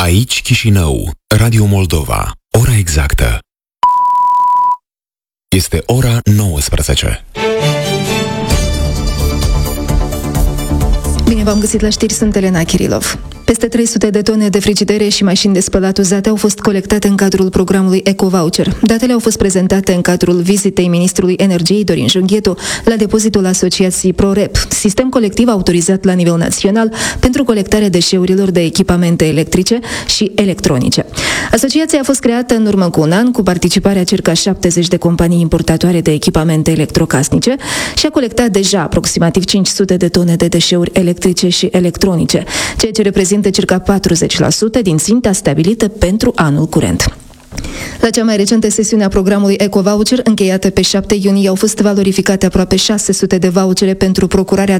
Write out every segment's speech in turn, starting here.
Aici Chișinău, Radio Moldova. Ora exactă. Este ora 19. Bine v-am găsit la știri, sunt Elena Kirilov. Peste 300 de tone de frigidere și mașini de spălat uzate au fost colectate în cadrul programului Ecovoucher. Datele au fost prezentate în cadrul vizitei ministrului energiei Dorin Junghetu la depozitul asociației ProRep, sistem colectiv autorizat la nivel național pentru colectarea deșeurilor de echipamente electrice și electronice. Asociația a fost creată în urmă cu un an cu participarea circa 70 de companii importatoare de echipamente electrocasnice și a colectat deja aproximativ 500 de tone de deșeuri electrice și electronice, ceea ce reprezintă circa 40% din ținta stabilită pentru anul curent. La cea mai recentă sesiune a programului Ecovoucher, încheiată pe 7 iunie, au fost valorificate aproape 600 de vouchere pentru procurarea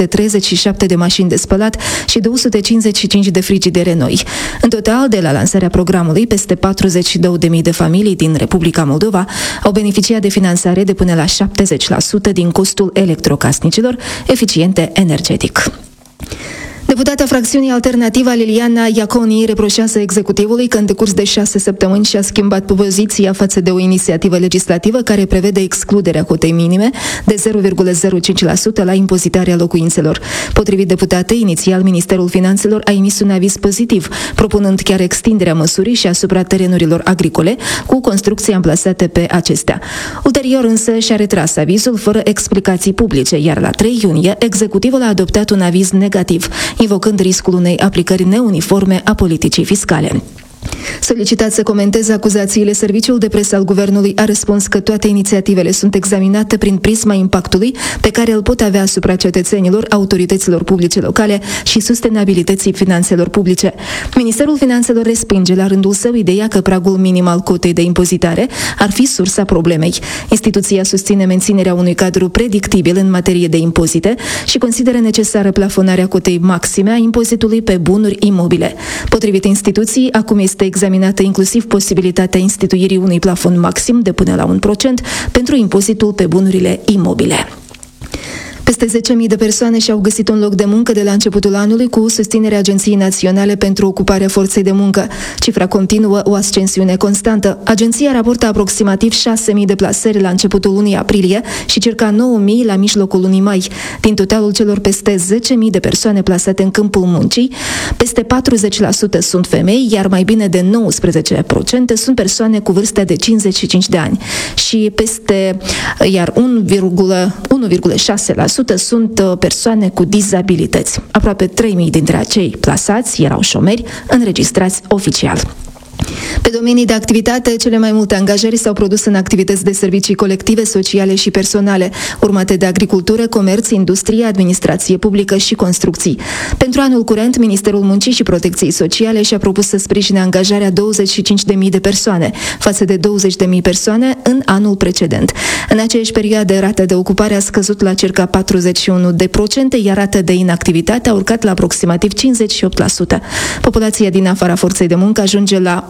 337 de mașini de spălat și 255 de frigidere noi. În total, de la lansarea programului, peste 42.000 de familii din Republica Moldova au beneficiat de finanțare de până la 70% din costul electrocasnicilor eficiente energetic. Deputata fracțiunii alternativă Liliana Iaconi reproșează executivului că în decurs de 6 săptămâni și-a schimbat poziția față de o inițiativă legislativă care prevede excluderea cotei minime de 0,05% la impozitarea locuințelor. Potrivit deputatei, inițial Ministerul Finanțelor a emis un aviz pozitiv, propunând chiar extinderea măsurii și asupra terenurilor agricole, cu construcții amplasate pe acestea. Ulterior însă și-a retras avizul fără explicații publice, iar la 3 iunie executivul a adoptat un aviz negativ, invocând riscul unei aplicări neuniforme a politicii fiscale. Solicitat să comenteze acuzațiile, Serviciul de Presă al Guvernului a răspuns că toate inițiativele sunt examinate prin prisma impactului pe care îl pot avea asupra cetățenilor, autorităților publice locale și sustenabilității finanțelor publice. Ministerul Finanțelor respinge la rândul său ideea că pragul minim al cotei de impozitare ar fi sursa problemei. Instituția susține menținerea unui cadru predictibil în materie de impozite și consideră necesară plafonarea cotei maxime a impozitului pe bunuri imobile. Potrivit instituției, acum este examinată inclusiv posibilitatea instituirii unui plafon maxim de până la 1% pentru impozitul pe bunurile imobile. Peste 10.000 de persoane și-au găsit un loc de muncă de la începutul anului cu susținerea Agenției Naționale pentru Ocuparea Forței de Muncă. Cifra continuă o ascensiune constantă. Agenția raportă aproximativ 6.000 de plasări la începutul lunii aprilie și circa 9.000 la mijlocul lunii mai. Din totalul celor peste 10.000 de persoane plasate în câmpul muncii, peste 40% sunt femei, iar mai bine de 19% sunt persoane cu vârsta de 55 de ani și iar 1,6% sunt persoane cu dizabilități. Aproape 3.000 dintre acei plasați erau șomeri înregistrați oficial. Pe domenii de activitate, cele mai multe angajări s-au produs în activități de servicii colective, sociale și personale, urmate de agricultură, comerț, industrie, administrație publică și construcții. Pentru anul curent, Ministerul Muncii și Protecției Sociale și-a propus să sprijine angajarea 25.000 de persoane, față de 20.000 persoane în anul precedent. În aceeași perioadă, rata de ocupare a scăzut la circa 41%, iar rata de inactivitate a urcat la aproximativ 58%. Populația din afara forței de muncă ajunge la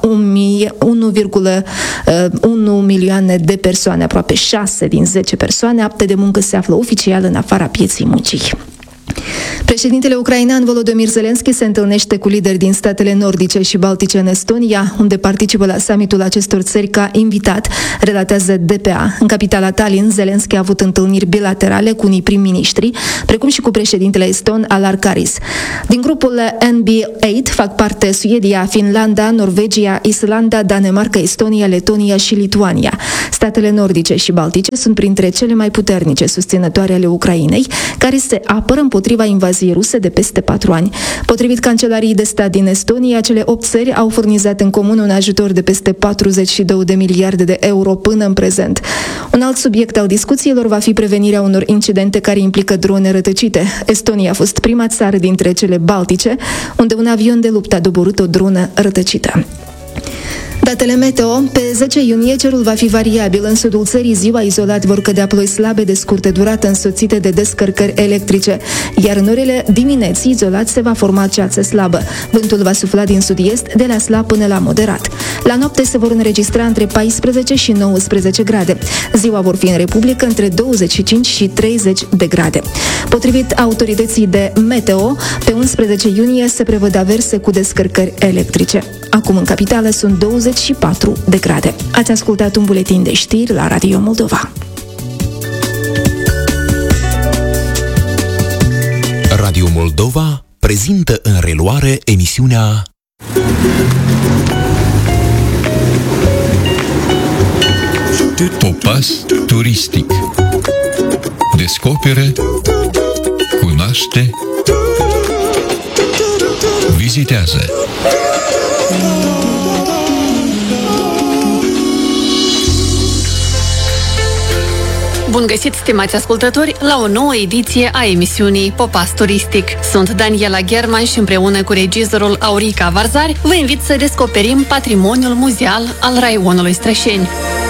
1,1 milioane de persoane, aproape 6 din 10 persoane apte de muncă se află oficial în afara pieței muncii. Președintele ucrainean Volodymyr Zelensky se întâlnește cu lideri din statele nordice și baltice în Estonia, unde participă la summitul acestor țări ca invitat, relatează DPA. În capitala Tallinn, Zelensky a avut întâlniri bilaterale cu unii prim-ministri, precum și cu președintele eston Alar Karis. Din grupul NB8 fac parte Suedia, Finlanda, Norvegia, Islanda, Danemarca, Estonia, Letonia și Lituania. Statele nordice și baltice sunt printre cele mai puternice susținătoare ale Ucrainei, care se apără împotriva invaziei ruse de peste 4 ani. Potrivit Cancelariei de Stat din Estonia, cele 8 țări au furnizat în comun un ajutor de peste 42 de miliarde de euro până în prezent. Un alt subiect al discuțiilor va fi prevenirea unor incidente care implică drone rătăcite. Estonia a fost prima țară dintre cele baltice unde un avion de luptă a doborât o dronă rătăcită. Datele meteo. Pe 10 iunie cerul va fi variabil. În sudul țării ziua izolat vor cădea ploi slabe de scurtă durată însoțite de descărcări electrice, iar în orele dimineții izolat se va forma ceață slabă. Vântul va sufla din sud-est de la slab până la moderat. La noapte se vor înregistra între 14 și 19 grade. Ziua vor fi în Republică între 25 și 30 de grade. Potrivit autorității de meteo, pe 11 iunie se prevăd averse cu descărcări electrice. Acum în capitală sunt 24 de grade. Ați ascultat un buletin de știri la Radio Moldova. Radio Moldova prezintă în reluare emisiunea Popas turistic. Descoperă, cunoaște, vizitează. Bun găsit, stimați ascultători, la o nouă ediție a emisiunii Popas Turistic. Sunt Daniela German și împreună cu regizorul Aurica Varzari vă invit să descoperim patrimoniul muzeal al raionului Strășeni.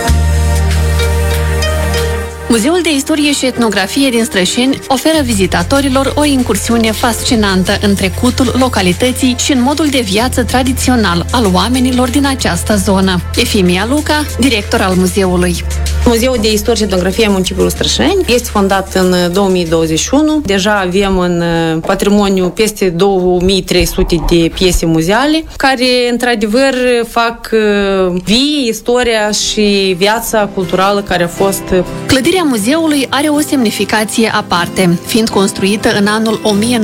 Muzeul de Istorie și Etnografie din Strășeni oferă vizitatorilor o incursiune fascinantă în trecutul localității și în modul de viață tradițional al oamenilor din această zonă. Efimia Luca, director al muzeului. Muzeul de Istorie și Etnografie a municipiului Strășeni este fondat în 2021. Deja avem în patrimoniu peste 2300 de piese muzeale, care într-adevăr fac vie istoria și viața culturală care a fost. Clădirea muzeului are o semnificație aparte, fiind construită în anul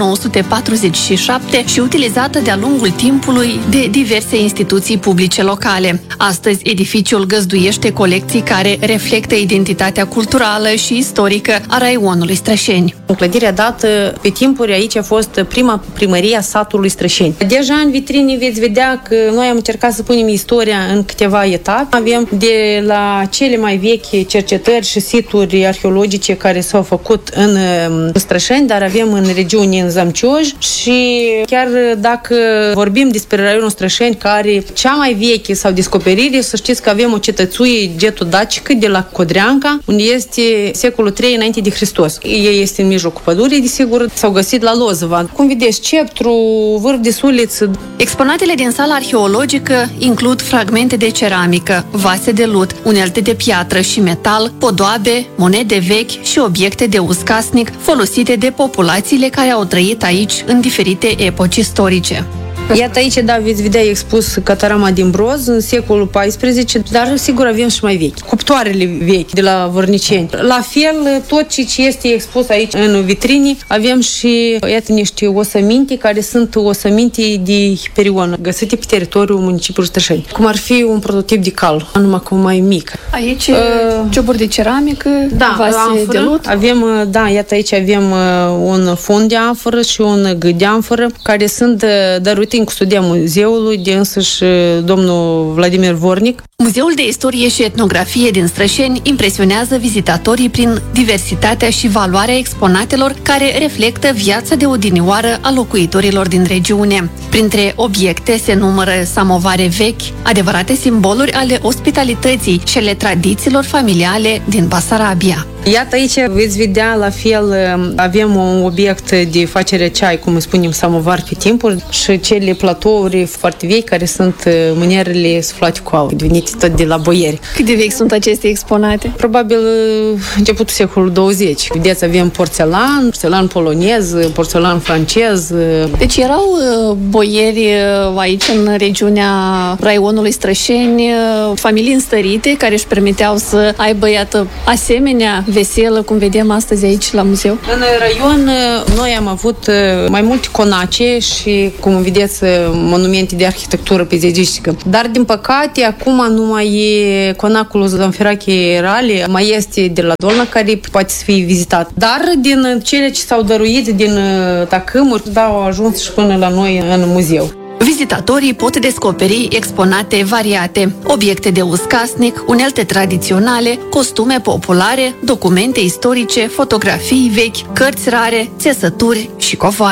1947 și utilizată de-a lungul timpului de diverse instituții publice locale. Astăzi, edificiul găzduiește colecții care reflectă identitatea culturală și istorică a raionului Strășeni. Clădirea dată pe timpuri aici a fost prima primărie a satului Strășeni. Deja în vitrine veți vedea că noi am încercat să punem istoria în câteva etape. Avem de la cele mai vechi cercetări și situri arheologice care s-au făcut în Strășeni, dar avem în regiuni în Zamcioj și chiar dacă vorbim despre raionul Strășeni, care cea mai veche sau descoperire, să știți că avem o cetățuie getodacică de la Codreanca, unde este secolul III înainte de Hristos. Ei este în mijlocul pădurii, desigur, s-au găsit la Lozova. Cum vedeți, sceptru, vârf de suliță. Exponatele din sala arheologică includ fragmente de ceramică, vase de lut, unelte de piatră și metal, podoabe, monede vechi și obiecte de uz casnic folosite de populațiile care au trăit aici în diferite epoci istorice. Iată aici, da, veți vedea expus catarama din broz în secolul XIV, dar sigur avem și mai vechi. Cuptoarele vechi de la Vărniceni. La fel, tot ce este expus aici în vitrini, avem și, iată, niște osăminte care sunt osăminte de Hiperion, găsite pe teritoriul municipiului Strășeni. Cum ar fi un prototip de cal, numai că mai mic. Aici cioburi de ceramică, da, vase amfără, de lut. Avem, da, iată aici avem un fond de amforă și un gât de amforă care sunt dăruite în custodia muzeului de însăși domnul Vladimir Vornic. Muzeul de Istorie și Etnografie din Strășeni impresionează vizitatorii prin diversitatea și valoarea exponatelor care reflectă viața de odinioară a locuitorilor din regiune. Printre obiecte se numără samovare vechi, adevărate simboluri ale ospitalității și ale tradițiilor familiale din Basarabia. Iată aici veți vedea la fel, avem un obiect de facere ceai, cum spunem, samovar pe timpuri și cele platouri foarte vechi care sunt mânerele suflate cu aur, venite tot de la boieri. Cât de vechi sunt aceste exponate? Probabil începutul secolului 20. Vedeți, avem porțelan polonez, porțelan francez. Deci erau boieri aici în regiunea raionului Strășeni, familii înstărite care își permiteau să aibă, iată, asemenea veselă, cum vedem astăzi aici la muzeu? În raion noi am avut mai multe conace și, cum vedeți, monumente de arhitectură peisagistică. Dar, din păcate, acum nu mai e conacul Zamfirache Rale, mai este de la Dolna, care poate să fie vizitat. Dar din cele ce s-au dăruit din tacâmuri, da, au ajuns și până la noi în muzeu. Vizitatorii pot descoperi exponate variate, obiecte de uz casnic, unelte tradiționale, costume populare, documente istorice, fotografii vechi, cărți rare, țesături și covoare.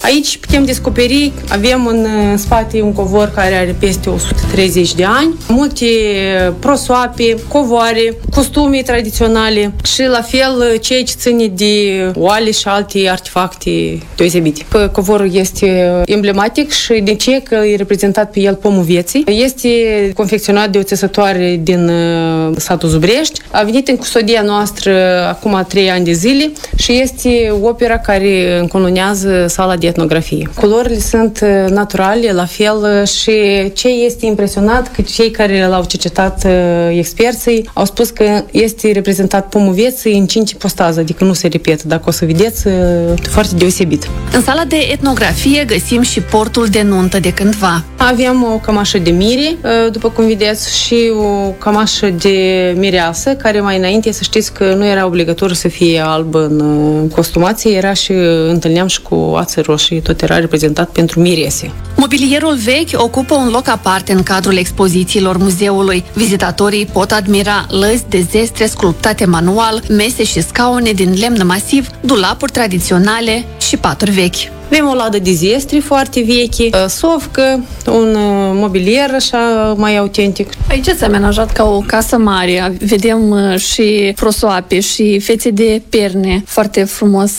Aici putem descoperi, avem în spate un covor care are peste 130 de ani, multe prosoape, covoare, costume tradiționale și la fel ceea ce ține de oale și alte artefacte deosebite. Covorul este emblematic și de ce? Că e reprezentat pe el pomul vieții. Este confecționat de o țesătoare din satul Zubrești. A venit în custodia noastră acum 3 ani de zile și este opera care încununează sala de etnografie. Culorile sunt naturale, la fel, și ce este impresionat, că cei care l-au cercetat experții au spus că este reprezentat pomul vieții în 5 ipostaze, adică nu se repetă. Dacă o să vedeți, foarte deosebit. În sala de etnografie găsim și portul de nuntă de cândva. Avem o cămașă de mire, după cum vedeți, și o cămașă de mireasă, care mai înainte, să știți că nu era obligatoriu să fie alb în costumație, era și întâlneam și cu ață roșii, tot era reprezentat pentru mirese. Mobilierul vechi ocupă un loc aparte în cadrul expozițiilor muzeului. Vizitatorii pot admira lăzi de zestre sculptate manual, mese și scaune din lemn masiv, dulapuri tradiționale și paturi vechi. Avem o ladă de zestri foarte vechi, sofcă, un mobilier așa mai autentic. Aici s-a amenajat ca o casă mare. Vedem și prosoape și fețe de perne foarte frumos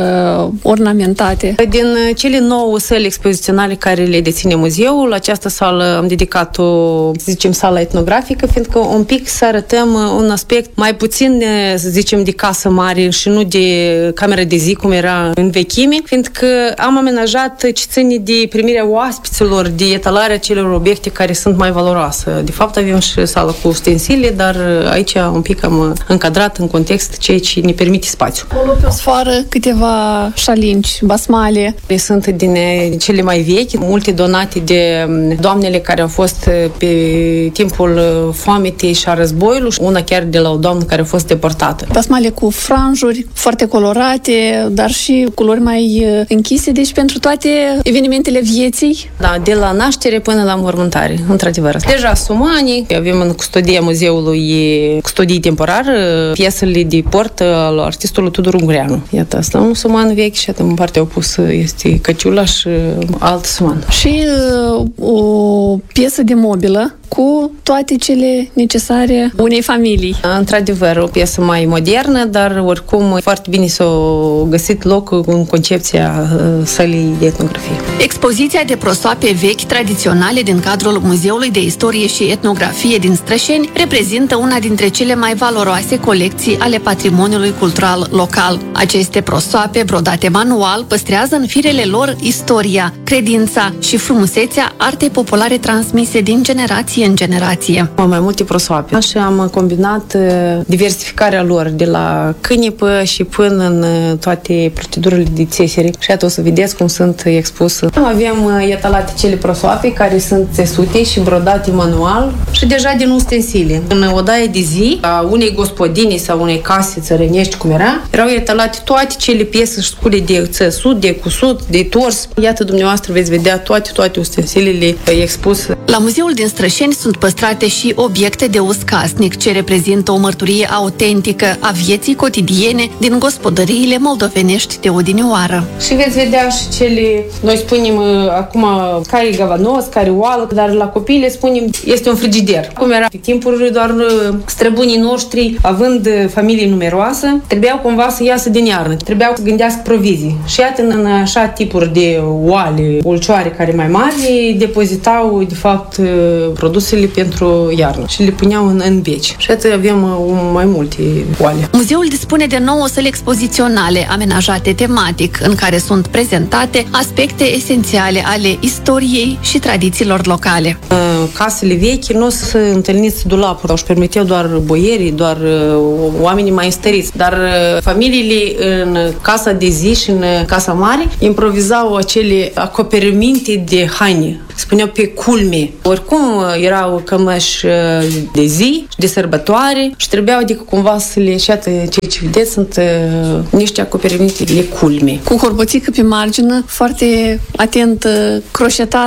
ornamentate. Din cele 9 săli expoziționale care le deține muzeul, această sală am dedicat-o, să zicem, sala etnografică, fiindcă un pic să arătăm un aspect mai puțin, să zicem, de casă mare și nu de cameră de zi, cum era în vechime, fiindcă am amenajat ce ține de primirea oaspeților, de etalarea celor obiecte care sunt mai valoroase. De fapt, avem și sală cu ustensile, dar aici un pic am încadrat în context ceea ce ne permite spațiu. Pe o sfoară câteva șalinci, basmale. Sunt din cele mai vechi, multe donate de doamnele care au fost pe timpul foametei și a războiului, una chiar de la o doamnă care a fost deportată. Basmale cu franjuri foarte colorate, dar și culori mai închise, deci pentru toate evenimentele vieții. Da, de la naștere până la mormântare, într-adevăr. Deja sumanii, avem în custodia muzeului custodii temporar piesele de port al artistului Tudor Ungureanu. Iată, asta un suman vechi și în partea opusă este căciula și alt suman. Și o piesă de mobilă cu toate cele necesare unei familii. Într-adevăr, o piesă mai modernă, dar oricum foarte bine s-a găsit loc în concepția sălii de etnografie. Expoziția de prosoape vechi tradiționale din cadrul Muzeului de Istorie și Etnografie din Strășeni reprezintă una dintre cele mai valoroase colecții ale patrimoniului cultural local. Aceste prosoape brodate manual păstrează în firele lor istoria, credința și frumusețea artei populare transmise din generație în generație. Am mai multe prosoape și am combinat diversificarea lor de la cânepă și până în toate procedurile de țesere. Și iată o să vedeți cum sunt expuse. Avem etalate cele prosoape care sunt țesute și brodate manual și deja din ustensile. În odaia de zi a unei gospodini sau unei case țărănești, cum erau etalate toate cele piese și scule de țesut, de cusut, de tors. Iată, dumneavoastră veți vedea toate ustensilele expuse. La Muzeul din Strășeni sunt păstrate și obiecte de uz casnic, ce reprezintă o mărturie autentică a vieții cotidiene din gospodăriile moldovenești de odinioară. Și veți vedea și cele, noi spunem acum, care e gavanos, care oală, dar la copii le spunem, este un frigider. Cum era pe timpuri, doar străbunii noștri, având familii numeroase, trebuiau cumva să iasă din iarnă, trebuiau să gândească provizii. Și iată, în așa tipuri de oale, ulcioare care mai mari, depozitau, de fapt, produsele pentru iarnă și le puneau în beci. Și iată, avem mai multe oale. Muzeul dispune de 9 săli expoziționale amenajate tematic, în care sunt prezentate aspecte esențiale ale istoriei și tradițiilor locale. Casele vechi nu se întâlniți dulapuri, își permiteau doar boierii, doar oamenii mai înstăriți. Dar familiile în casa de zi și în casa mare improvizau acele acoperăminte de haine. Spuneau pe culme. Oricum erau cămăși de zi, de sărbătoare și trebuiau adică cumva să le... Și iată, ceea ce vedeți sunt niște acoperăminte de culme. Cu corboțică pe margină, foarte atent croșetată.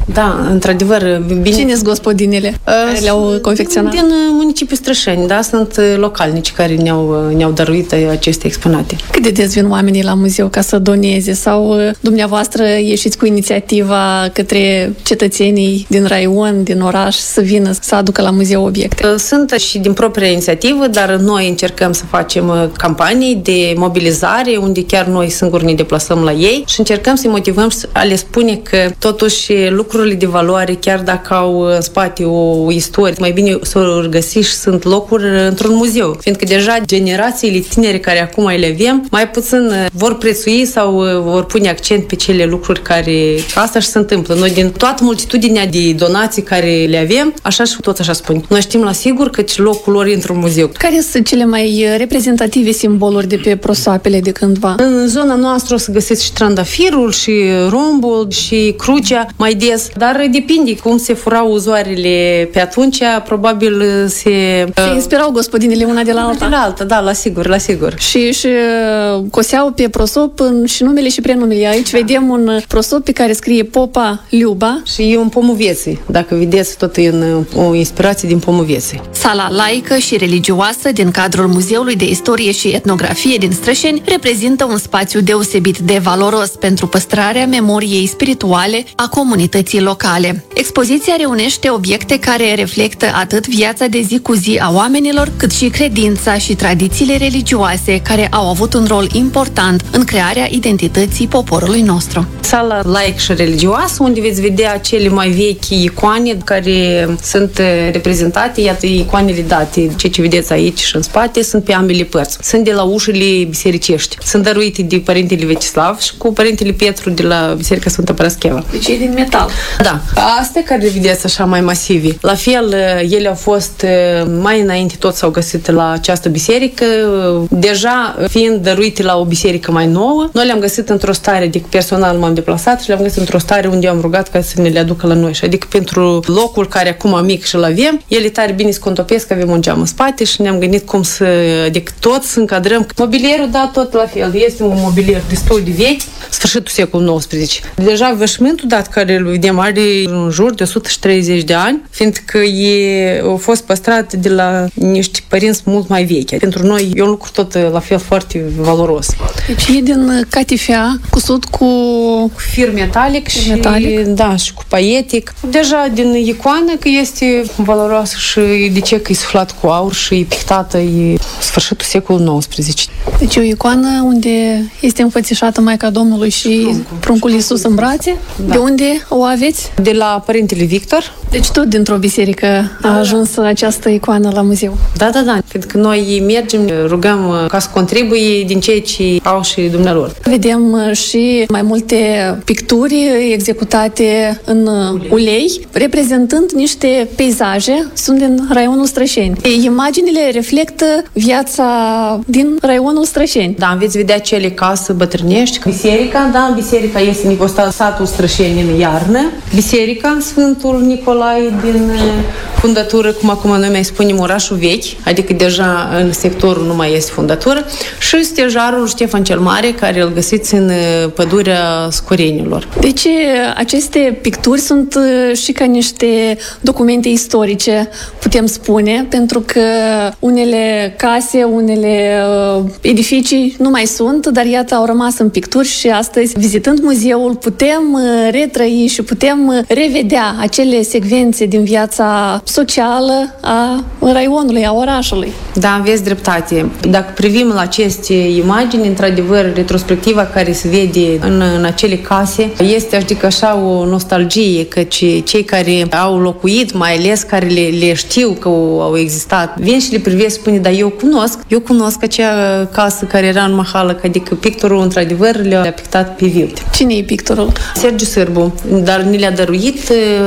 Da, într-adevăr, bine. Cine-s gospodinele care le-au confecționat? Din municipiul Strășeni, da, sunt localnici care ne-au dăruit aceste exponate. Cât de des vin oamenii la muzeu ca să doneze sau dumneavoastră ieșiți cu inițiativa către cetățenii din raion, din oraș, să vină să aducă la muzeu obiecte? Sunt și din propria inițiativă, dar noi încercăm să facem campanii de mobilizare, unde chiar noi singuri ne deplasăm la ei și încercăm să-i motivăm și a le spune că totuși lucrurile de valoare, chiar dacă au în spate o istorie, mai bine să o găsi și sunt locuri într-un muzeu. Fiindcă deja generațiile tinere care acum le avem, mai puțin vor prețui sau vor pune accent pe cele lucruri care asta și se întâmplă. Noi din toată multitudinea de donații care le avem, așa și tot așa spun. Noi știm la sigur că locul lor e într-un muzeu. Care sunt cele mai reprezentative simboluri de pe prosoapele de cândva? În zona noastră o să găsiți și trandafirul, și rombul, și crucea mai des, dar depinde cum se furau uzoarele pe atunci, probabil se inspirau gospodinele una de la alta. De la alta, da, la sigur. Și coseau pe prosop și numele și prenumele. Aici vedem un prosop pe care scrie Popa Liuba. Și e un pomul vieții. Dacă vedeți, tot e o inspirație din pomul vieții. Sala laică și religioasă din cadrul Muzeului de Istorie și Etnografie din Strășeni reprezintă un spațiu deosebit de valoros pentru păstrarea memoriei spirituale a comunității locale. Expoziția reunește obiecte care reflectă atât viața de zi cu zi a oamenilor, cât și credința și tradițiile religioase care au avut un rol important în crearea identității poporului nostru. Sala laică și religioasă, unde veți vedea cele mai vechi icoane care sunt reprezentate, iată icoanele date, ce vedeți aici și în spate, sunt pe ambele părți. Sunt de la ușile bisericești. Sunt dăruite de Părintele Vecislav și cu Părintele Pietru de la Biserica Sfântă Parascheva. Deci e din metal. Da. Astea care le vedeți așa mai masive. La fel, ele au fost mai înainte, tot s-au găsit la această biserică, deja fiind dăruite la o biserică mai nouă. Noi le-am găsit într-o stare, adică personal m-am deplasat și le-am găsit într-o stare unde am rugat ca să ne le aducă la noi. Și adică pentru locul care acum mic și-l avem, ele tare bine se contopesc, avem un geam în spate și ne-am gândit cum să, adică tot să încadrăm. Mobilierul, da, tot la fel. Este un mobilier destul de vechi, sfârșitul secolului XIX. Deja veșmântul dat care îl vedem are în jur de 130 de ani, fiindcă a fost păstrat de la niște părinți mult mai vechi. Pentru noi e un lucru tot la fel foarte valoros. Deci e din catifea, cusut cu fir metalic și da, și cu paietic. Deja din icoană că este valoroasă și de ce că e suflat cu aur și e pictată, e sfârșitul secolului XIX. Deci e o icoană unde este înfățișată Maica Domnului și pruncul Iisus în brațe. Da. De unde o aveți? De la Părintele Victor. Deci tot dintr-o biserică a ajuns această icoană la muzeu. Da. Pentru că noi mergem, rugăm ca să contribuie din ceea ce au și dumnealor. Vedem și mai multe picturi executate în ulei, reprezentând niște peisaje, sunt din raionul Strășeni. Imaginile reflectă viața din raionul Strășeni. Da, veți vedea cele case bătrânești. Biserica este în satul Strășeni în iarnă. Biserica Sfântul Nicolae din fundatură, cum acum noi mai spunem orașul vechi, adică deja în sectorul nu mai este fundatură, și stejarul Ștefan cel Mare, care îl găsiți în pădurea Scurenilor. Deci aceste picturi sunt și ca niște documente istorice, putem spune, pentru că unele case, unele edificii nu mai sunt, dar iată au rămas în picturi și astăzi, vizitând muzeul, putem retrăi și putem revedea acele secvențe din viața socială a raionului, a orașului. Da, aveți dreptate. Dacă privim la aceste imagini, într-adevăr, retrospectiva care se vede în acele case este, adică așa, o nostalgie, căci cei care au locuit, mai ales care le știu că au existat, vin și le privesc, spune, dar eu cunosc acea casă care era în Mahală, adică pictorul, într-adevăr, le-a pictat pe viu. Cine e pictorul? Sergiu Sârbu, dar ne le-a dăruit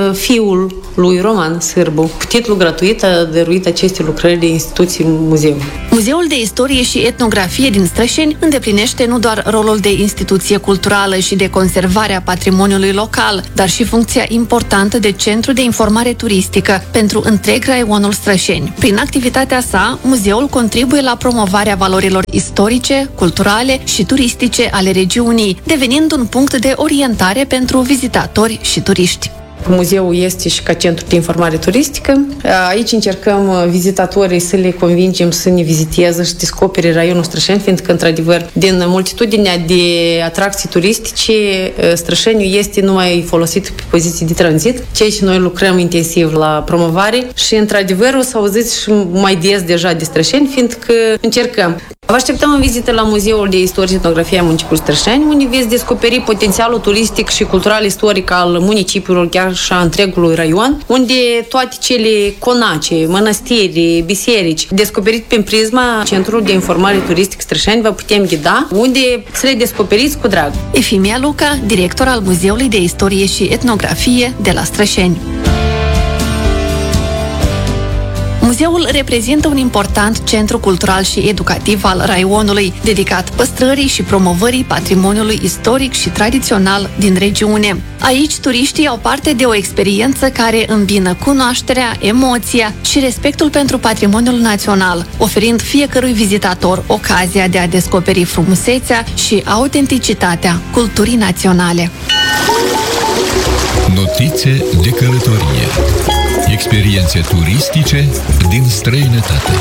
fiul lui Roman Sârbu. Cu titlu gratuit a dăruit aceste lucrări de instituții muzeu. Muzeul de Istorie și Etnografie din Strășeni îndeplinește nu doar rolul de instituție culturală și de conservare a patrimoniului local, dar și funcția importantă de centru de informare turistică pentru întreg raionul Strășeni. Prin activitatea sa, muzeul contribuie la promovarea valorilor istorice, culturale și turistice ale regiunii, devenind un punct de orientare pentru vizitatori și turiști. Muzeul este și ca centru de informare turistică. Aici încercăm vizitatorii să le convingem să ne viziteze și descopere raionul Strășeni, fiindcă, într-adevăr, din multitudinea de atracții turistice, Strășeniul este numai folosit pe poziții de tranzit, ceea ce noi lucrăm intensiv la promovare și, într-adevăr, o să auziți și mai des deja de Strășeni, fiindcă încercăm. Vă așteptăm în vizită la Muzeul de Istorie și Etnografie a municipiului Strășeni, unde veți descoperi potențialul turistic și cultural istoric al municipiului, chiar și a întregului raion, unde toate cele conace, mănăstiri, biserici, descoperit prin prisma Centrului de Informare Turistic Strășeni, vă putem ghida, unde să le descoperiți cu drag. Efimia Luca, director al Muzeului de Istorie și Etnografie de la Strășeni. Muzeul reprezintă un important centru cultural și educativ al raionului, dedicat păstrării și promovării patrimoniului istoric și tradițional din regiune. Aici, turiștii au parte de o experiență care îmbină cunoașterea, emoția și respectul pentru patrimoniul național, oferind fiecărui vizitator ocazia de a descoperi frumusețea și autenticitatea culturii naționale. Notițe de călătorie. Experiențe turistice din străinătate.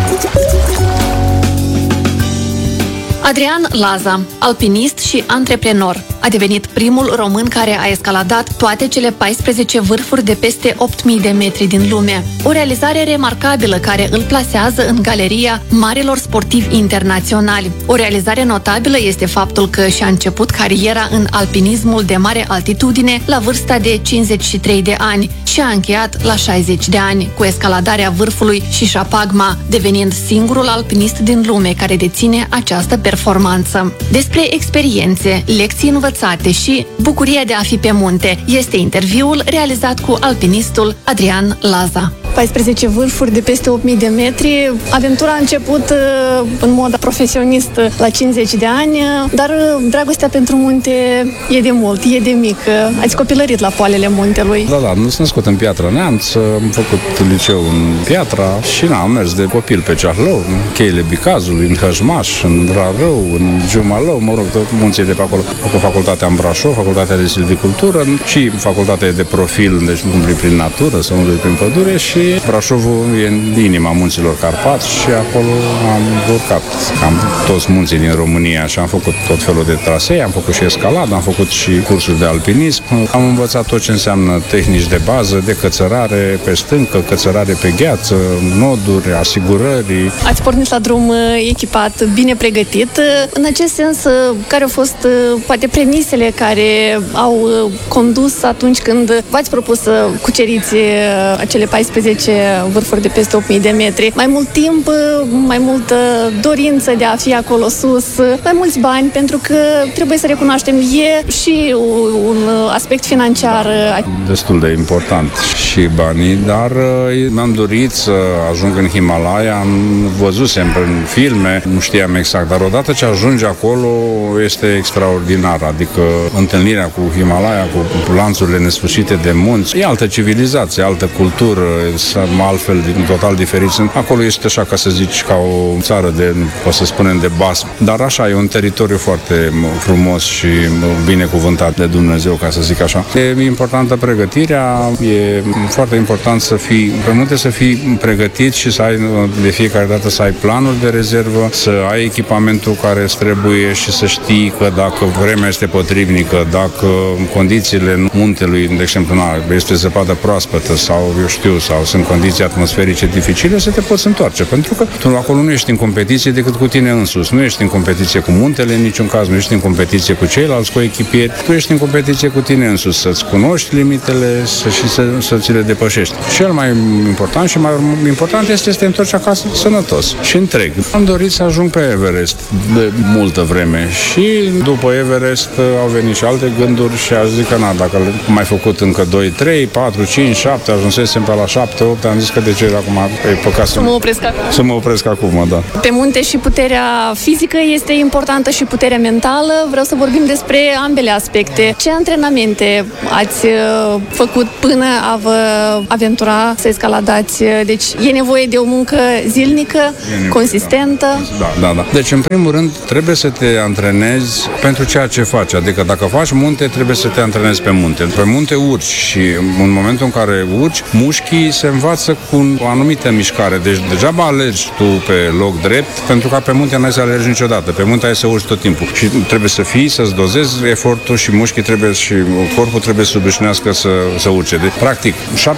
Adrian Laza, alpinist și antreprenor, a devenit primul român care a escaladat toate cele 14 vârfuri de peste 8.000 de metri din lume. O realizare remarcabilă care îl plasează în galeria marilor sportivi internaționali. O realizare notabilă este faptul că și-a început cariera în alpinismul de mare altitudine la vârsta de 53 de ani și a încheiat la 60 de ani cu escaladarea vârfului Shishapangma, devenind singurul alpinist din lume care deține această performanță. Despre experiențe, lecții învățate și bucuria de a fi pe munte este interviul realizat cu alpinistul Adrian Laza. 14 vârfuri de peste 8.000 de metri. Aventura a început în mod profesionist la 50 de ani, dar dragostea pentru munte e de mult, e de mic. Ați copilărit la poalele muntelui. Da, nu sunt născut în Piatra Neamț, am făcut liceu în Piatra și am mers de copil pe Ceahlău, în cheile Bicazului, în Hășmaș, în Rarău, în Giumalău, mă rog, tot munții de pe acolo. Am făcut facultatea în Brașov, facultatea de silvicultură și facultatea de profil, deci umbli prin natură, să umbli prin pădure și Brașovul e în inima munților Carpați și acolo am urcat cam toți munții din România și am făcut tot felul de trasee, am făcut și escaladă, am făcut și cursuri de alpinism, am învățat tot ce înseamnă tehnici de bază, de cățărare pe stâncă, cățărare pe gheață, noduri, asigurări. Ați pornit la drum echipat, bine pregătit. În acest sens, care au fost poate premisele care au condus atunci când v-ați propus să cuceriți acele 14 vârfuri de peste 8.000 de metri? Mai mult timp, mai multă dorință de a fi acolo sus, mai mulți bani, pentru că trebuie să recunoaștem, e și un aspect financiar. Destul de important și banii, dar mi-am dorit să ajung în Himalaya, am văzusem în filme, nu știam exact, dar odată ce ajungi acolo este extraordinar, adică întâlnirea cu Himalaya, cu lanțurile nesfârșite de munți, e altă civilizație, altă cultură, altfel, total diferit. Acolo este așa, ca să zici, ca o țară de, o să spunem, de basm, dar așa, e un teritoriu foarte frumos și binecuvântat de Dumnezeu, ca să zic așa. E importantă pregătirea, e foarte important să fii, să fii pregătit și să ai, de fiecare dată să ai planuri de rezervă, să ai echipamentul care îți trebuie și să știi că dacă vremea este potrivnică, dacă condițiile muntelui, de exemplu, este zăpadă proaspătă sau, eu știu, sau sunt condiții atmosferice dificile, să te poți întoarce. Pentru că tu acolo nu ești în competiție decât cu tine însuți. Nu ești în competiție cu muntele în niciun caz, nu ești în competiție cu ceilalți coechipieri, tu ești în competiție cu tine însuți, să-ți cunoști limitele și să ți le depășești. Cel mai important și mai important este să te întorci acasă sănătos și întreg. Am dorit să ajung pe Everest de multă vreme și după Everest au venit și alte gânduri și aș zic că dacă am mai făcut încă 2, 3, 4, 5, 7, ajunsesem pe la 7, 7-8, am zis că de ce acum e păcat să mă opresc acum, da. Pe munte și puterea fizică este importantă și puterea mentală. Vreau să vorbim despre ambele aspecte. Ce antrenamente ați făcut până a vă aventura să escaladați? Deci e nevoie de o muncă zilnică, consistentă? Da. Deci, în primul rând, trebuie să te antrenezi pentru ceea ce faci. Adică dacă faci munte, trebuie să te antrenezi pe munte. Pe munte urci și în momentul în care urci, mușchii se învață cu o anumită mișcare. Deci degeaba alergi tu pe loc drept, pentru că pe munte n-ai să alergi niciodată. Pe munte ai să urci tot timpul. Și trebuie să-ți dozezi efortul și mușchii și corpul trebuie să obișnuiască să urce. Deci, practic,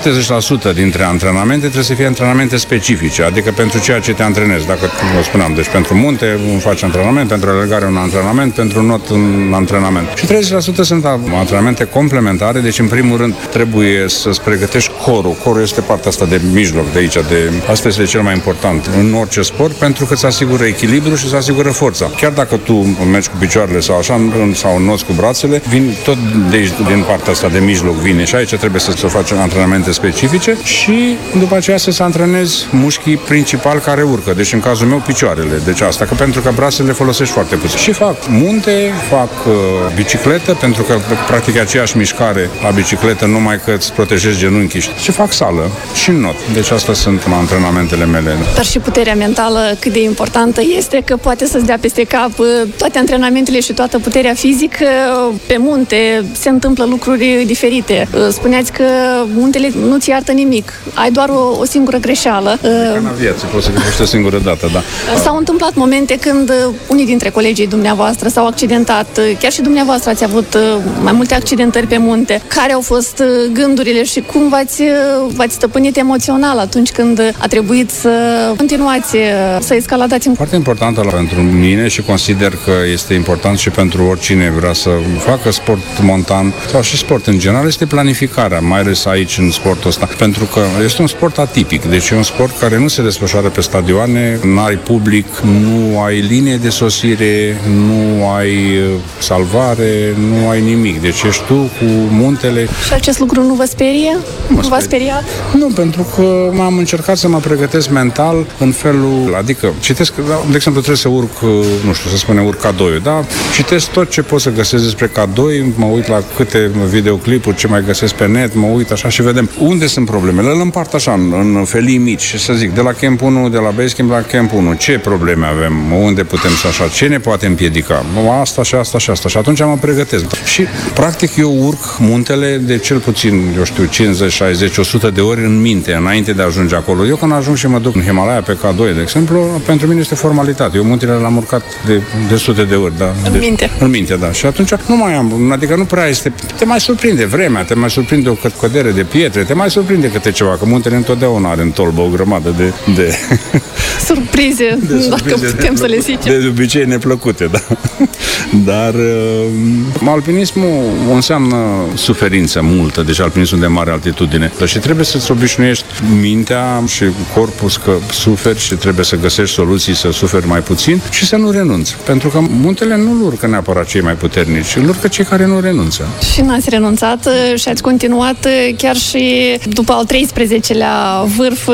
70% dintre antrenamente trebuie să fie antrenamente specifice, adică pentru ceea ce te antrenezi. Dacă, vă spuneam, deci pentru munte faci antrenament, pentru alergare un antrenament, pentru not un antrenament. Și 30% sunt antrenamente complementare, deci în primul rând trebuie să-ți pregătești corul. Corul este partea asta de mijloc, de aici, asta este cel mai important în orice sport, pentru că îți asigură echilibru și îți asigură forța. Chiar dacă tu mergi cu picioarele sau așa, sau înnoți cu brațele, vin tot de aici, din partea asta de mijloc vine și aici trebuie să faci antrenamente specifice și după aceea să antrenezi mușchii principali care urcă. Deci în cazul meu picioarele. Deci asta, că pentru că brațele le folosești foarte puțin. Și fac munte, fac bicicletă, pentru că practic aceeași mișcare la bicicletă, numai că îți protejezi genunchii. Și fac sală și not. Deci astea sunt antrenamentele mele. Dar și puterea mentală cât de importantă este, că poate să-ți dea peste cap toate antrenamentele și toată puterea fizică. Pe munte se întâmplă lucruri diferite. Spuneați că muntele nu-ți iartă nimic. Ai doar o singură greșeală. Ca în viață, poți să greșești o singură dată, da. S-au întâmplat momente când unii dintre colegii dumneavoastră s-au accidentat. Chiar și dumneavoastră ați avut mai multe accidentări pe munte. Care au fost gândurile și cum v-ați stăpânit emoțional atunci când a trebuit să continuați să escaladați? Foarte importantă pentru mine și consider că este important și pentru oricine vrea să facă sport montan sau și sport în general, este planificarea, mai ales aici în sportul ăsta. Pentru că este un sport atipic, deci e un sport care nu se desfășoară pe stadioane, nu ai public, nu ai linie de sosire, nu ai salvare, nu ai nimic. Deci ești tu cu muntele. Și acest lucru nu vă sperie? Nu v-a speriat? Nu, pentru că am încercat să mă pregătesc mental în felul, adică citesc, de exemplu, trebuie să urc, nu știu, să spunem, urc K2, da? Citesc tot ce pot să găsesc despre K2, mă uit la câte videoclipuri ce mai găsesc pe net, mă uit așa și vedem unde sunt problemele. Îl împart așa în felii mici și să zic, de la Camp 1, de la Basecamp la Camp 1, ce probleme avem, unde putem să așa, ce ne poate împiedica, asta și asta și asta. Și atunci mă pregătesc. Și practic eu urc muntele de cel puțin, eu știu, 50, 60, 100 de ori în minte, înainte de a ajunge acolo. Eu când ajung și mă duc în Himalaya pe K2, de exemplu, pentru mine este formalitate. Eu muntele l-am urcat de sute de ori, da. În minte, da. Și atunci nu mai am, adică nu prea este, te mai surprinde vremea, te mai surprinde o cădere de pietre, te mai surprinde câte ceva, că muntele întotdeauna are în tolbă o grămadă de surprize, dacă putem să le zicem. De obicei neplăcute, da. Dar alpinismul înseamnă suferință multă, deci alpinismul de mare altitudine. Și trebuie să-ți obișnuiești mintea și corpul că suferi și trebuie să găsești soluții să suferi mai puțin și să nu renunți. Pentru că muntele nu urcă neapărat cei mai puternici, îl urcă cei care nu renunță. Și n-ați renunțat și ați continuat chiar și după al 13-lea vârf,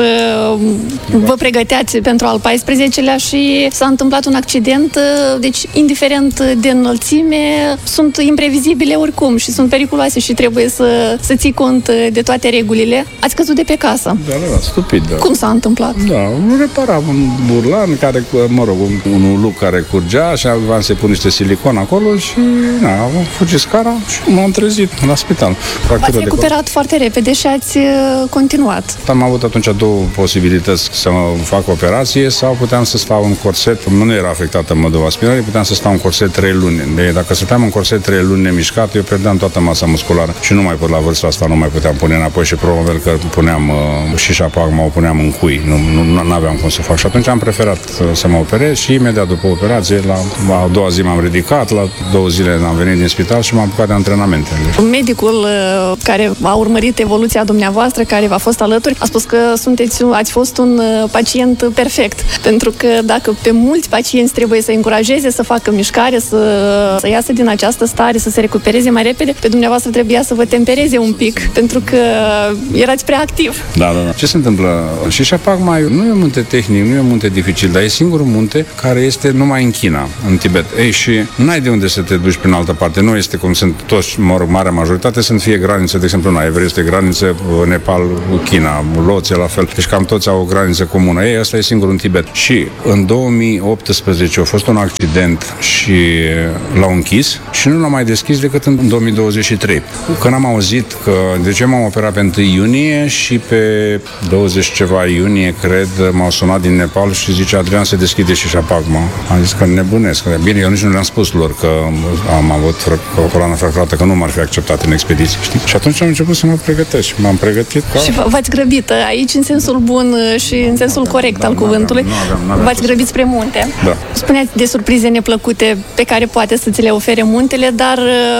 vă pregăteați pentru al 14-lea și s-a întâmplat un accident, deci indiferent de înălțime, sunt imprevizibile oricum și sunt periculoase și trebuie să ții cont de toate regulile. Ați căzut de pe casă. Da, stupid, da. Cum s-a întâmplat? Da, repara un burlan care, mă rog, un luc care curgea și aveam să pun niște silicon acolo și am fugit scara și m-am trezit la spital. V-ați recuperat foarte repede și ați continuat. Am avut atunci două posibilități, să fac operație sau puteam să stau în corset. Nu era afectată măduva spinală, puteam să stau în corset 3 luni. Dacă stăteam în corset 3 luni nemișcat, eu pierdeam toată masa musculară și nu mai pot la vârsta asta, nu mai puteam pune înapoi și probabil că puneam și șapagma o puneam în cui. Nu aveam cum să fac. Și atunci am preferat să mă operez și imediat după operație, la a doua zi m-am ridicat, la 2 zile am venit din spital și m-am apucat de antrenamente. Medicul care a urmărit evoluția dumneavoastră, care v-a fost alături, a spus că ați fost un pacient perfect. pentru că dacă pe mulți pacienți trebuie să încurajeze să facă mișcare, să iasă din această stare, să se recupereze mai repede, pe dumneavoastră trebuia să vă tempereze un pic, pentru că erați prea activ. Da. Ce se întâmplă? Și Shapagma nu e un munte tehnic, nu e un munte dificil, dar e singurul munte care este numai în China, în Tibet. Ei, și n-ai de unde să te duci prin altă parte. Nu este cum sunt toți, marea majoritate, sunt fie granițe, de exemplu, în Everest este graniță Nepal, China, Lhotse la fel. Deci cam toți au o graniță comună. Ei, ăsta e singurul în Tibet. Și în 2018 a fost un accident și l-au închis și nu l-au mai deschis decât în 2023. Când am auzit că, deci eu m-am operat pe 1 iunie și pe 20 ceva iunie, cred, m-au sunat din Nepal și zice: Adrian, se deschide și Shapagma. Am zis că nebunesc. Bine, eu nici nu le-am spus lor că am avut o coloană fracturată, că nu m-ar fi acceptat în expediție, știi? Și atunci am început să mă pregătesc și m-am pregătit ca... Și v-ați grăbit aici în sensul bun și în sensul corect al cuvântului. V-ați grăbit spre munte. Da. Spuneați de surprize neplăcute pe care poate să ți le ofere muntele, dar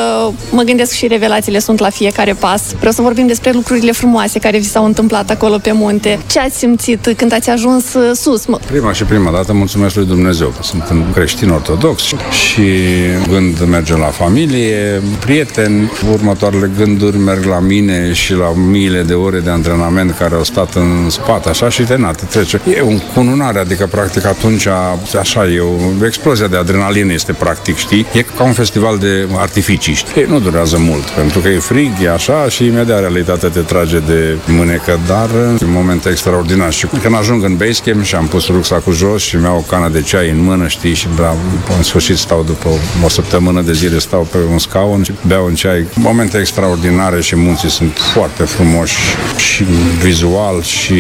mă gândesc și revelațiile sunt la fiecare pas. Vreau să vorbim despre lucrurile frumoase care vi s-au întâmplat acolo pe munte. Ce ați simțit când ați ajuns sus? Prima dată mulțumesc lui Dumnezeu. Sunt un creștin ortodox și gând merge la familie, prieteni, următoarele gânduri merg la mine și la miile de ore de antrenament care au stat în spate, așa, și te trece. E un cununare, adică practic atunci, așa, e o explozia de adrenalină este practic, știi? E ca un festival de artificii, știi? Nu durează mult, pentru că e frig, e așa și imediat realitatea te trage de mânecă, dar e un moment extraordinar. Și când ajung în basecamp și am pus rucsacul jos și mi-au o cană de ceai în mână, știi, și în sfârșit stau după o săptămână de zile, stau pe un scaun și beau un ceai. Momente extraordinare și munții sunt foarte frumoși și vizual și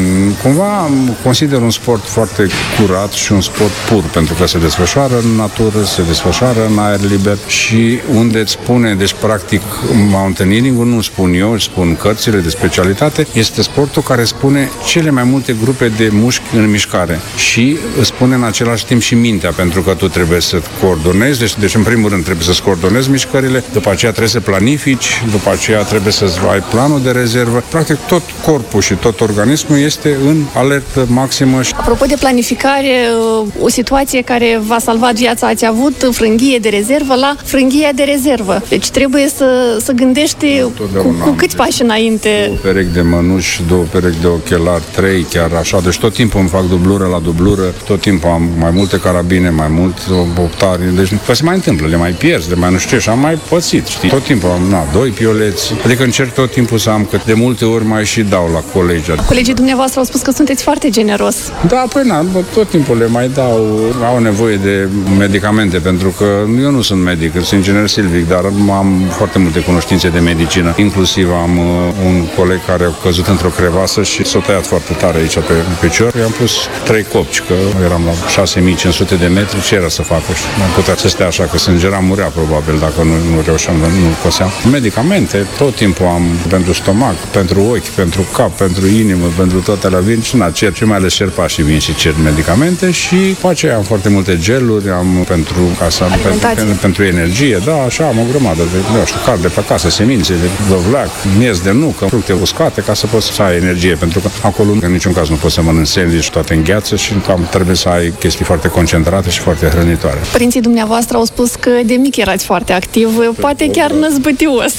cumva consider un sport foarte curat și un sport pur, pentru că se desfășoară în natură, se desfășoară în aer liber și unde îți spune, deci practic mountaineering-ul nu spun eu, spun cărțile de specialitate, este sportul care spune cele mai multe grupe de mușchi în mișcare și îți spune în același timp și mintea, pentru că tu trebuie să coordonezi, deci în primul rând trebuie să-ți coordonezi mișcările, după aceea trebuie să planifici, după aceea trebuie să-ți ai planul de rezervă. Practic tot corpul și tot organismul este în alertă maximă. Apropo de planificare, o situație care v-a salvat viața, ați avut frânghie de rezervă la frânghia de rezervă. Deci trebuie să gândești cu câți pași înainte. 2 perechi de mănuși, 2 perechi de ochelari, 3 chiar așa. Deci tot timpul îmi fac dublură la dublură, tot timpul am mai multe carabine, mai mult optari. Deci se mai întâmplă, le mai pierzi, le mai nu știu ce, și am mai pățit, știi? Tot timpul am 2 pioleți. Adică încerc tot timpul să am, că de multe ori mai și dau la colegi. Colegii dumneavoastră au spus că sunteți foarte generos. Da, păi tot timpul le mai dau, au nevoie de medicamente, pentru că eu nu sunt medic, sunt inginer silvic, dar am foarte multe cunoștințe de medicină. Inclusiv am un coleg care a căzut într-o crevasă și s-a tăiat foarte tare aici pe picior. I-am pus 3 copci, că eram la 6500 de metri, ce era să facă? Și nu putea să stea așa, că sângera, murea probabil dacă nu reușeam, nu coseam. Medicamente, tot timpul am pentru stomac, pentru ochi, pentru cap, pentru inimă, pentru toate la vin și cer, și mai ales șerpașii vin și cer medicamente și pe aceea am foarte multe geluri, am pentru casa, pentru energie, da, așa, am o grămadă de, nu știu, carne pe acasă, semințe de dovleac, miez de nucă, fructe uscate, ca să poți să ai energie, pentru că acolo în niciun caz nu poți să mănânci sandwich toate în gheață și trebuie să ai chestii foarte concentrate și foarte hrănitoare. Părinții dumneavoastră au spus că de mic erați foarte activ, poate chiar năzbătios.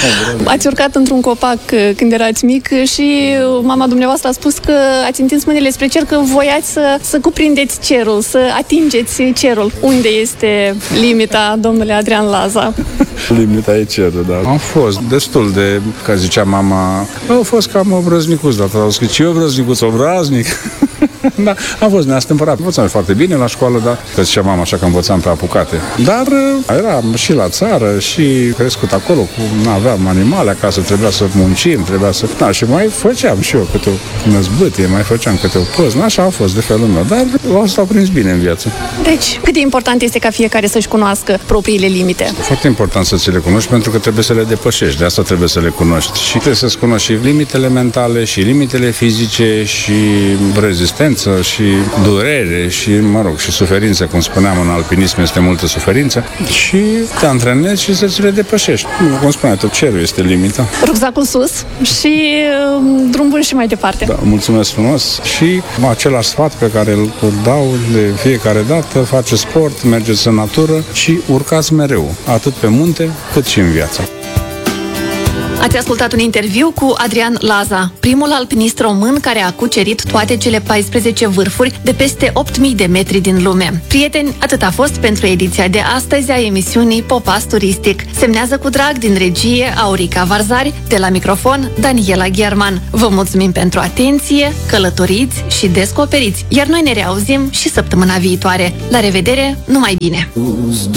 Ați urcat într-un copac când erați mic și mama dumneavoastră a spus că ați întins mâinile spre cer, că voiați să cuprindeți cerul, să atingeți cerul. Unde este limita, domnule Adrian Laza? Limita e cerul, da. Am fost destul de, ca zicea mama, au fost cam obrăznicuț, dar au scris, ce obrăznicuț, obraznic? Da, am fost neastâmpărat. Învățam foarte bine la școală, dar că zicea mama așa că învățam pe apucate. Dar eram și la țară și crescut acolo, aveam animale acasă, trebuia să muncim, Da, și mai făceam și eu câte o năzbâtie, mai făceam câte o păznă, așa a fost de felul meu, dar asta a prins bine în viață. Deci, cât de important este ca fiecare să-și cunoască propriile limite? Foarte important să ți le cunoști, pentru că trebuie să le depășești, de asta trebuie să le cunoști. Și trebuie să-ți cunoști și limitele mentale, și limitele fizice, și rezistența experiență și durere și, și suferință, cum spuneam, în alpinism este multă suferință și te antrenezi și să-ți le depășești. Cum spuneai tu, cerul este limita. Rucsacul sus și drum bun și mai departe. Da, mulțumesc frumos și același sfat pe care îl dau de fiecare dată, faceți sport, mergeți în natură și urcați mereu, atât pe munte cât și în viață. Ați ascultat un interviu cu Adrian Laza, primul alpinist român care a cucerit toate cele 14 vârfuri de peste 8.000 de metri din lume. Prieteni, atât a fost pentru ediția de astăzi a emisiunii Popas Turistic. Semnează cu drag din regie Aurica Varzari, de la microfon Daniela Gherman. Vă mulțumim pentru atenție, călătoriți și descoperiți, iar noi ne reauzim și săptămâna viitoare. La revedere, numai bine!